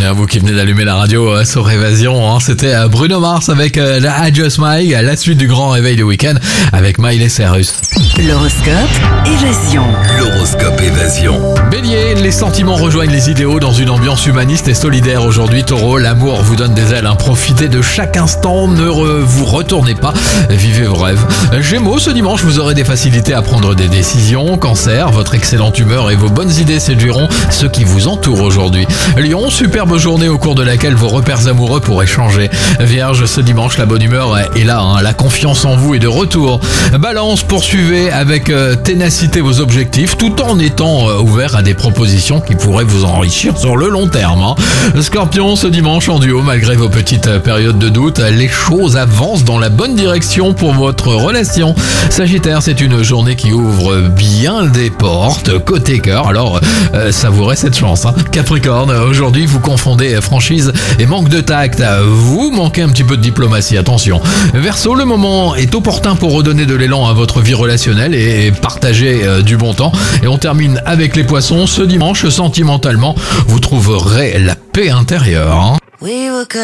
Et vous qui venez d'allumer la radio sur Évasion, c'était Bruno Mars avec la I Just Mike, la suite du grand réveil du week-end avec Miley Cyrus. L'horoscope Évasion. L'horoscope Évasion. Bélier, les sentiments rejoignent les idéaux dans une ambiance humaniste et solidaire aujourd'hui. Taureau, l'amour vous donne des ailes, profitez de chaque instant, ne vous retournez pas, vivez vos rêves. Gémeaux, ce dimanche vous aurez des facilités à prendre des décisions. Cancer, votre excellente humeur et vos bonnes idées séduiront ceux qui vous entourent aujourd'hui. Lion, superbe journée au cours de laquelle vos repères amoureux pourraient changer. Vierge, ce dimanche la bonne humeur est là, la confiance en vous est de retour. Balance, poursuivez avec ténacité vos objectifs tout en étant ouvert à des propositions qui pourraient vous enrichir sur le long terme. Scorpion, ce dimanche en duo, malgré vos petites périodes de doute, les choses avancent dans la bonne direction pour votre relation. Sagittaire, c'est une journée qui ouvre bien des portes côté cœur, alors savourez cette chance. Capricorne, aujourd'hui vous confondez franchise et manque de tact, vous manquez un petit peu de diplomatie, attention. Verseau, le moment est opportun pour redonner de l'élan à votre vie relationnelle et partager du bon temps. Et on termine avec les poissons, ce dimanche sentimentalement vous trouverez la paix intérieure.